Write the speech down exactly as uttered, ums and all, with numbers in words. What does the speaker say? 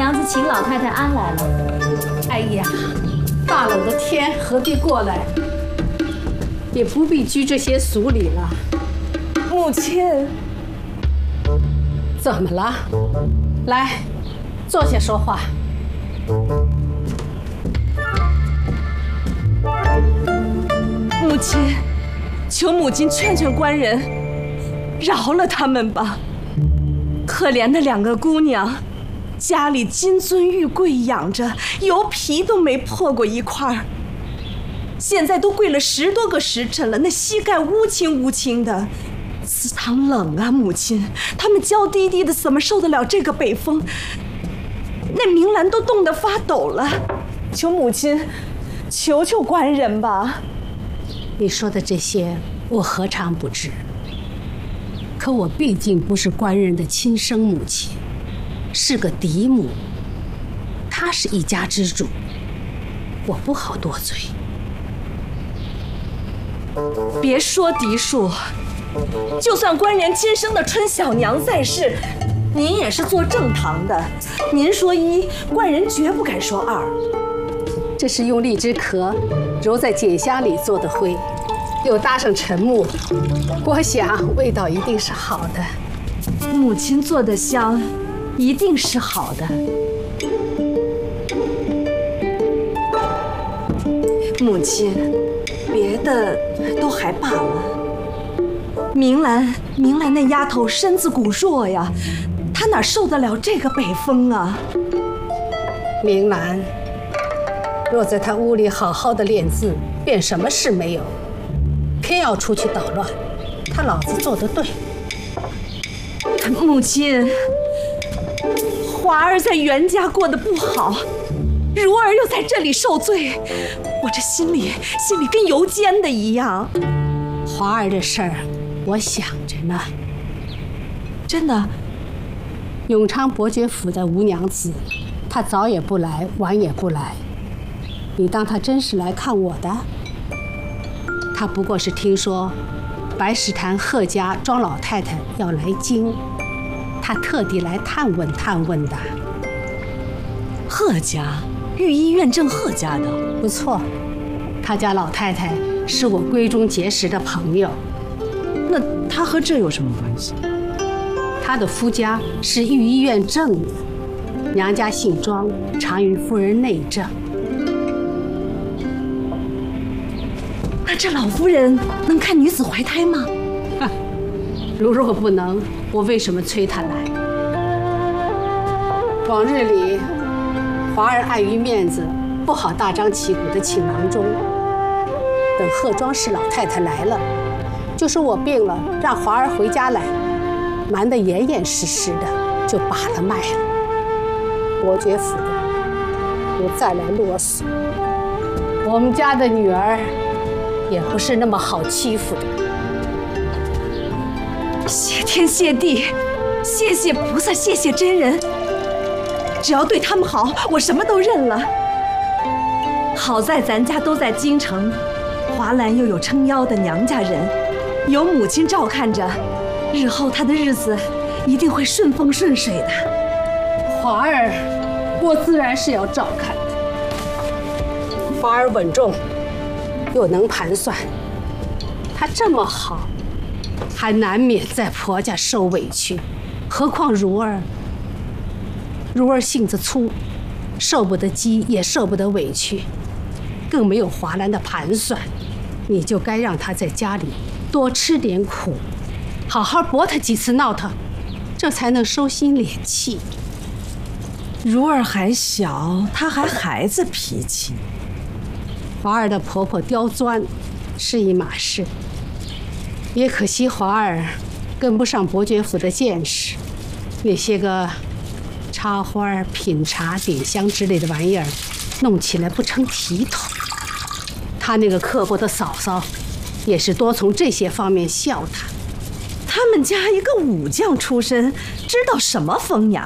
娘子请老太太安来了。 哎呀，大冷的天何必过来？也不必拘这些俗礼了。 母亲， 怎么了？来，坐下说话。 母亲，求母亲劝劝官人，饶了他们吧。可怜的两个姑娘，家里金尊玉贵养着，油皮都没破过一块儿。现在都跪了十多个时辰了，那膝盖乌青乌青的。祠堂冷啊，母亲，他们娇滴滴的，怎么受得了这个北风？那明兰都冻得发抖了，求母亲，求求官人吧。 你说的这些，我何尝不知？可我毕竟不是官人的亲生母亲，是个嫡母，她是一家之主，我不好多嘴。 别说嫡庶，就算官人亲生的春小娘在世，您也是做正堂的，您说一，官人绝不敢说二。 这是用荔枝壳揉在碱香里做的灰，又搭上陈木，我想味道一定是好的。 母亲做的香，一定是好的。母亲，别的都还罢了。明兰，明兰那丫头身子骨弱呀，她哪受得了这个北风啊？ 明兰，若在她屋里好好的练字，便什么事没有，偏要出去捣乱，她老子做得对。 母亲，华儿在袁家过得不好，如儿又在这里受罪，我这心里心里跟油煎的一样。 华儿的事儿，我想着呢。 真的？ 永昌伯爵府的吴娘子，她早也不来，晚也不来，你当她真是来看我的？她不过是听说白石潭贺家庄老太太要来京，她特地来探问探问的。 贺家？御医院正贺家的？ 不错，他家老太太是我闺中结识的朋友。 那他和这有什么关系？ 他的夫家是御医院正的，娘家姓庄，常与夫人内政。 那这老夫人能看女子怀胎吗？ 如若不能，我为什么催她来？往日里，华儿碍于面子，不好大张旗鼓的请郎中。等贺庄氏老太太来了，就说我病了，让华儿回家来，瞒得严严实实的，就把了脉了。伯爵府的，我再来啰嗦。我们家的女儿，也不是那么好欺负的。 谢天谢地，谢谢菩萨，谢谢真人。只要对他们好，我什么都认了。好在咱家都在京城，华兰又有撑腰的娘家人，有母亲照看着，日后她的日子一定会顺风顺水的。 华儿，我自然是要照看的。华儿稳重，又能盘算，她这么好，还难免在婆家受委屈，何况如儿。如儿性子粗，受不得激，也受不得委屈，更没有华兰的盘算，你就该让她在家里多吃点苦，好好驳她几次闹腾，这才能收心敛气。 如儿还小，她还孩子脾气。 华儿的婆婆刁钻，是一码事，也可惜华儿跟不上伯爵府的见识，那些个插花、品茶、点香之类的玩意儿，弄起来不成体统。他那个刻薄的嫂嫂，也是多从这些方面笑他。 他们家一个武将出身，知道什么风雅？